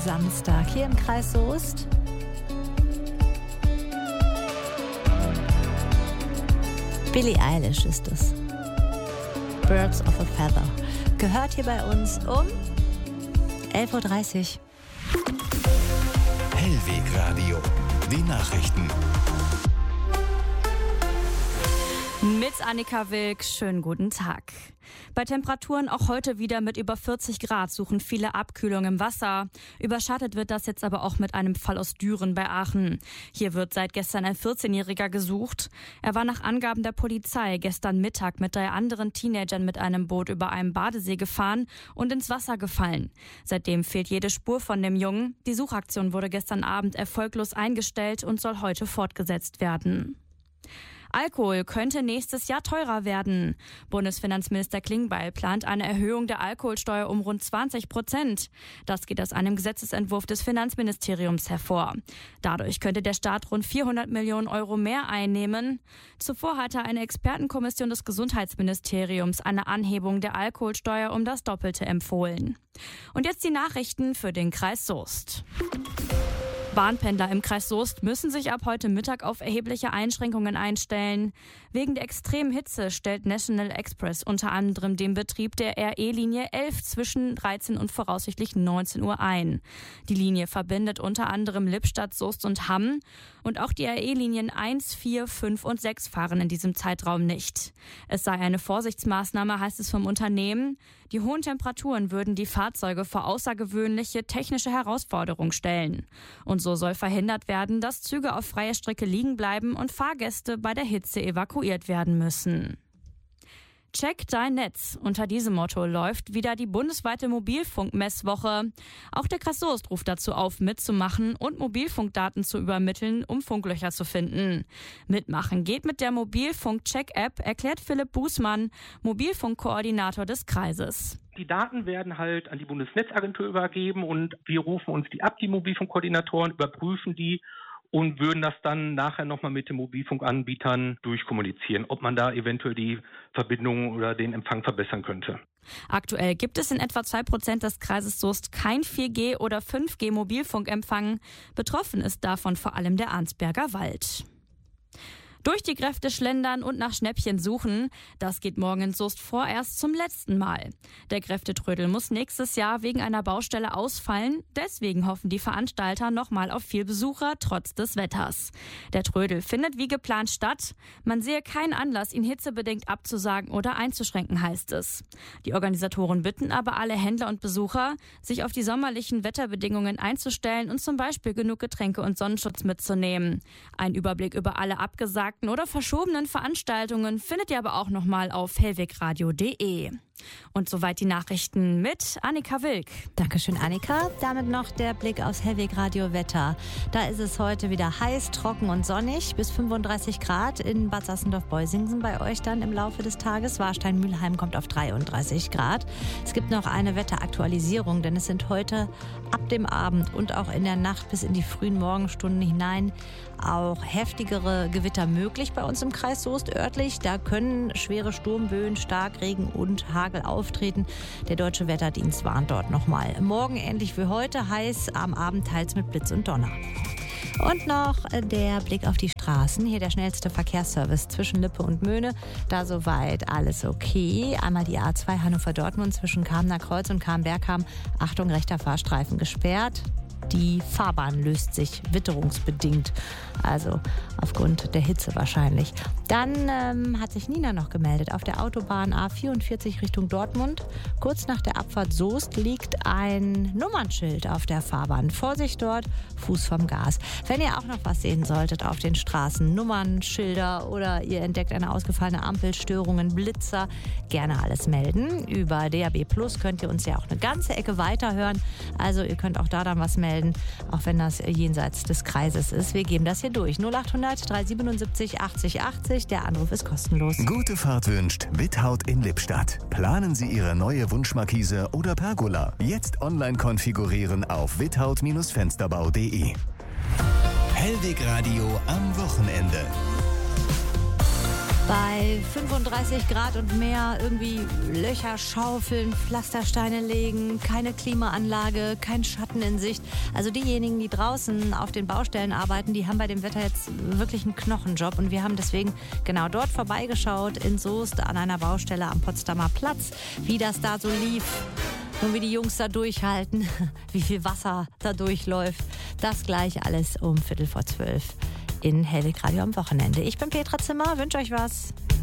Samstag hier im Kreis Soest. Billie Eilish ist es. Birds of a Feather. Gehört hier bei uns um 11.30 Uhr. Hellweg Radio. Die Nachrichten. Mit Annika Wilk, schönen guten Tag. Bei Temperaturen auch heute wieder mit über 40 Grad suchen viele Abkühlung im Wasser. Überschattet wird das jetzt aber auch mit einem Fall aus Düren bei Aachen. Hier wird seit gestern ein 14-Jähriger gesucht. Er war nach Angaben der Polizei gestern Mittag mit 3 anderen Teenagern mit einem Boot über einem Badesee gefahren und ins Wasser gefallen. Seitdem fehlt jede Spur von dem Jungen. Die Suchaktion wurde gestern Abend erfolglos eingestellt und soll heute fortgesetzt werden. Alkohol könnte nächstes Jahr teurer werden. Bundesfinanzminister Klingbeil plant eine Erhöhung der Alkoholsteuer um rund 20%. Das geht aus einem Gesetzesentwurf des Finanzministeriums hervor. Dadurch könnte der Staat rund 400 Millionen Euro mehr einnehmen. Zuvor hatte eine Expertenkommission des Gesundheitsministeriums eine Anhebung der Alkoholsteuer um das Doppelte empfohlen. Und jetzt die Nachrichten für den Kreis Soest. Bahnpendler im Kreis Soest müssen sich ab heute Mittag auf erhebliche Einschränkungen einstellen. Wegen der extremen Hitze stellt National Express unter anderem den Betrieb der RE-Linie 11 zwischen 13 und voraussichtlich 19 Uhr ein. Die Linie verbindet unter anderem Lippstadt, Soest und Hamm. Und auch die RE-Linien 1, 4, 5 und 6 fahren in diesem Zeitraum nicht. Es sei eine Vorsichtsmaßnahme, heißt es vom Unternehmen. Die hohen Temperaturen würden die Fahrzeuge vor außergewöhnliche technische Herausforderungen stellen. Und so soll verhindert werden, dass Züge auf freier Strecke liegen bleiben und Fahrgäste bei der Hitze evakuiert werden müssen. Check dein Netz. Unter diesem Motto läuft wieder die bundesweite Mobilfunkmesswoche. Auch der Kreis Soest ruft dazu auf, mitzumachen und Mobilfunkdaten zu übermitteln, um Funklöcher zu finden. Mitmachen geht mit der Mobilfunk-Check-App, erklärt Philipp Bußmann, Mobilfunkkoordinator des Kreises. Die Daten werden halt an die Bundesnetzagentur übergeben und wir rufen uns die ab, die Mobilfunkkoordinatoren, überprüfen die und würden das dann nachher nochmal mit den Mobilfunkanbietern durchkommunizieren, ob man da eventuell die Verbindung oder den Empfang verbessern könnte. Aktuell gibt es in etwa 2% des Kreises Soest kein 4G- oder 5G-Mobilfunkempfang. Betroffen ist davon vor allem der Arnsberger Wald. Durch die Gräfte schlendern und nach Schnäppchen suchen, das geht morgen in Soest vorerst zum letzten Mal. Der Gräftetrödel muss nächstes Jahr wegen einer Baustelle ausfallen. Deswegen hoffen die Veranstalter nochmal auf viel Besucher, trotz des Wetters. Der Trödel findet wie geplant statt. Man sehe keinen Anlass, ihn hitzebedingt abzusagen oder einzuschränken, heißt es. Die Organisatoren bitten aber alle Händler und Besucher, sich auf die sommerlichen Wetterbedingungen einzustellen und zum Beispiel genug Getränke und Sonnenschutz mitzunehmen. Ein Überblick über alle abgesagten oder verschobenen Veranstaltungen findet ihr aber auch nochmal auf hellwegradio.de. Und soweit die Nachrichten mit Annika Wilk. Dankeschön, Annika. Damit noch der Blick aufs Hellweg-Radio-Wetter. Da ist es heute wieder heiß, trocken und sonnig. Bis 35 Grad in Bad Sassendorf-Beusingsen bei euch dann im Laufe des Tages. Warstein-Mülheim kommt auf 33 Grad. Es gibt noch eine Wetteraktualisierung, denn es sind heute ab dem Abend und auch in der Nacht bis in die frühen Morgenstunden hinein auch heftigere Gewitter möglich bei uns im Kreis Soest örtlich. Da können schwere Sturmböen, Starkregen und Hagel auftreten. Der Deutsche Wetterdienst warnt dort nochmal. Morgen ähnlich wie heute, heiß, am Abend teils mit Blitz und Donner. Und noch der Blick auf die Straßen. Hier der schnellste Verkehrsservice zwischen Lippe und Möhne. Da soweit alles okay. Einmal die A2 Hannover-Dortmund zwischen Kamener Kreuz und Kahn-Bergham. Achtung, rechter Fahrstreifen gesperrt. Die Fahrbahn löst sich witterungsbedingt, also aufgrund der Hitze wahrscheinlich. Dann hat sich Nina noch gemeldet auf der Autobahn A44 Richtung Dortmund. Kurz nach der Abfahrt Soest liegt ein Nummernschild auf der Fahrbahn. Vorsicht dort, Fuß vom Gas. Wenn ihr auch noch was sehen solltet auf den Straßen, Nummernschilder oder ihr entdeckt eine ausgefallene Ampel, Störungen, Blitzer, gerne alles melden. Über DAB Plus könnt ihr uns ja auch eine ganze Ecke weiterhören. Also ihr könnt auch da dann was melden, auch wenn das jenseits des Kreises ist. Wir geben das hier durch. 0800 377 80 80. Der Anruf ist kostenlos. Gute Fahrt wünscht Withaut in Lippstadt. Planen Sie Ihre neue Wunschmarkise oder Pergola. Jetzt online konfigurieren auf withaut-fensterbau.de. Hellweg Radio am Wochenende. Bei 35 Grad und mehr irgendwie Löcher schaufeln, Pflastersteine legen, keine Klimaanlage, kein Schatten in Sicht. Also diejenigen, die draußen auf den Baustellen arbeiten, die haben bei dem Wetter jetzt wirklich einen Knochenjob. Und wir haben deswegen genau dort vorbeigeschaut in Soest an einer Baustelle am Potsdamer Platz, wie das da so lief. Und wie die Jungs da durchhalten, wie viel Wasser da durchläuft. Das gleich alles um 11:45 in Hellwig Radio am Wochenende. Ich bin Petra Zimmer, wünsche euch was.